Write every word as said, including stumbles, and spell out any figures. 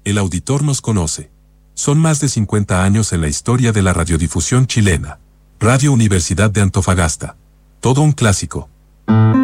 El auditor nos conoce. Son más de cincuenta años en la historia de la radiodifusión chilena. Radio Universidad de Antofagasta. Todo un clásico.